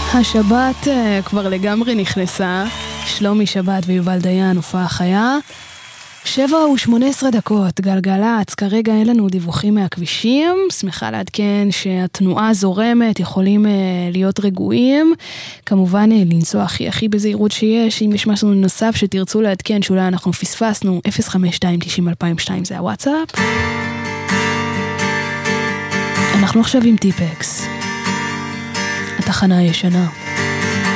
השבת כבר לגמרי נכנסה, שלומי שבת ויובל דיין, הופעה חיה. 7:18, גלגלץ, כרגע אין לנו דיווחים מהכבישים, שמחה לעדכן שהתנועה זורמת, יכולים להיות רגועים, כמובן לנסוע הכי בזהירות שיש, אם יש משהו נוסף שתרצו לעדכן שאולי אנחנו פספסנו, 052-90-2002 זה הוואטסאפ. אנחנו עכשיו עם טיפקס, התחנה הישנה.